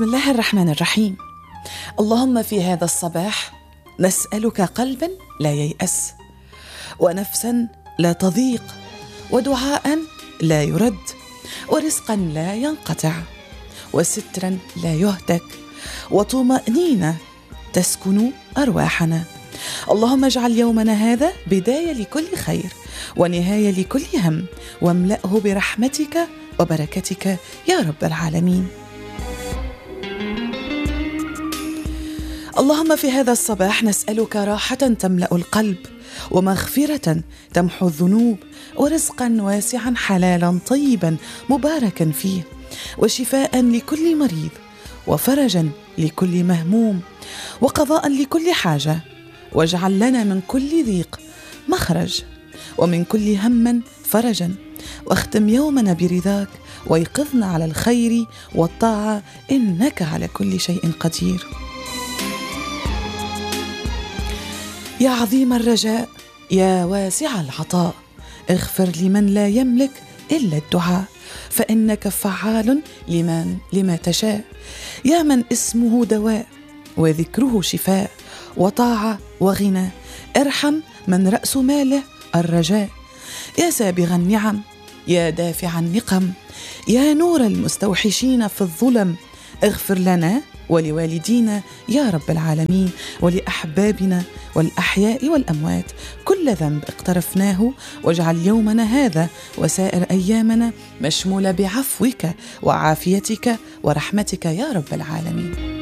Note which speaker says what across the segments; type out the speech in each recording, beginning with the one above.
Speaker 1: بسم الله الرحمن الرحيم. اللهم في هذا الصباح نسألك قلبا لا ييأس، ونفسا لا تضيق، ودعاء لا يرد، ورزقا لا ينقطع، وسترا لا يهتك، وطمأنينة تسكن أرواحنا. اللهم اجعل يومنا هذا بداية لكل خير ونهاية لكل هم، واملأه برحمتك وبركتك يا رب العالمين. اللهم في هذا الصباح نسألك راحة تملأ القلب، ومغفرة تمحو الذنوب، ورزقا واسعا حلالا طيبا مباركا فيه، وشفاء لكل مريض، وفرجا لكل مهموم، وقضاء لكل حاجة. واجعل لنا من كل ضيق مخرج، ومن كل هم فرجا، واختم يومنا برضاك، ويقظنا على الخير والطاعة، إنك على كل شيء قدير. يا عظيم الرجاء، يا واسع العطاء، اغفر لمن لا يملك إلا الدعاء، فإنك فعال لما تشاء. يا من اسمه دواء، وذكره شفاء، وطاعة وغنى، ارحم من رأس ماله الرجاء. يا سابغ النعم، يا دافع النقم، يا نور المستوحشين في الظلم، اغفر لنا ولوالدينا يا رب العالمين، ولأحبابنا والأحياء والأموات كل ذنب اقترفناه، واجعل يومنا هذا وسائر أيامنا مشمولة بعفوك وعافيتك ورحمتك يا رب العالمين.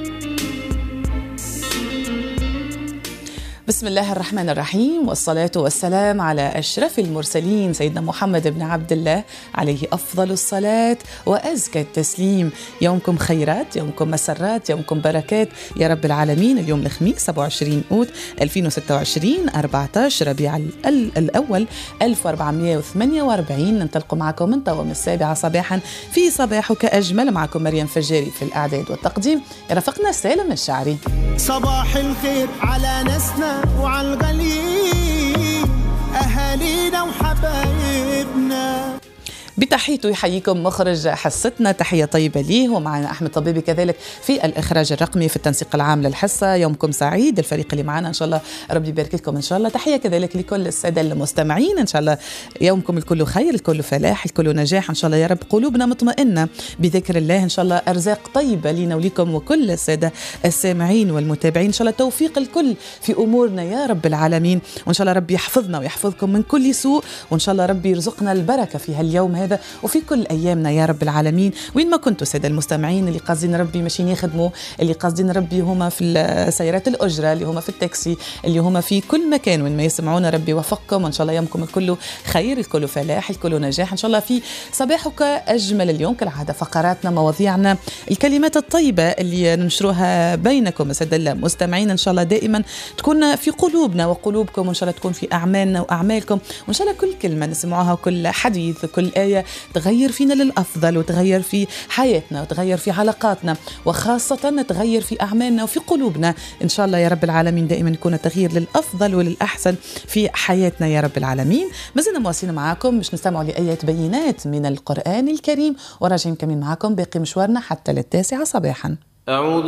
Speaker 1: بسم الله الرحمن الرحيم، والصلاة والسلام على أشرف المرسلين سيدنا محمد بن عبد الله عليه أفضل الصلاة وأزكى التسليم. يومكم خيرات، يومكم مسرات، يومكم بركات يا رب العالمين. اليوم الخميس 27 أوت 2026 14 ربيع الأول 1448. ننطلق معكم من طوام 7 صباحا في صباحك أجمل. معكم مريم فجاري في الإعداد والتقديم، رافقنا سالم الشعري.
Speaker 2: صباح الخير على ناسنا وعلى الغاليين، أهالينا وحبايبنا.
Speaker 1: بتحيته يحييكم مخرج حصتنا، تحية طيبة ليه، ومعنا أحمد طبيبي كذلك في الإخراج الرقمي في التنسيق العام للحصة. يومكم سعيد، الفريق اللي معنا إن شاء الله ربي يبارك لكم إن شاء الله. تحية كذلك لكل السادة المستمعين، إن شاء الله يومكم الكل خير، الكل فلاح، الكل نجاح إن شاء الله يا رب. قلوبنا مطمئنة بذكر الله إن شاء الله، أرزاق طيبة لنا وليكم وكل السادة السامعين والمتابعين إن شاء الله. توفيق الكل في أمورنا يا رب العالمين، وإن شاء الله ربي يحفظنا ويحفظكم من كل سوء، وإن شاء الله ربي يرزقنا البركة في هاليوم هذا وفي كل أيامنا يا رب العالمين. وين ما كنتوا سادة المستمعين، اللي قاصدين ربي ماشيين يخدموا، اللي قاصدين ربي هما في سيارات الأجرة، اللي هما في التاكسي، اللي هما في كل مكان وين ما يسمعونا، ربي وفقكم وإن شاء الله يومكم الكل خير، الكل فلاح، الكل نجاح إن شاء الله. في صباحك أجمل اليوم كالعادة فقراتنا، مواضيعنا، الكلمات الطيبة اللي ننشروها بينكم سادة المستمعين، إن شاء الله دائما تكون في قلوبنا وقلوبكم، وإن شاء الله تكون في أعمالنا وأعمالكم، وإن شاء الله كل كلمة نسمعوها وكل حديث وكل آية تغير فينا للأفضل، وتغير في حياتنا، وتغير في علاقاتنا، وخاصة تغير في أعمالنا وفي قلوبنا إن شاء الله يا رب العالمين. دائما يكون التغيير للأفضل وللأحسن في حياتنا يا رب العالمين. ما زلنا مواصلين معاكم باش نستمعوا لآيات بينات من القرآن الكريم، وراجعين كمان معاكم باقي مشوارنا حتى 9 صباحا.
Speaker 3: أعوذ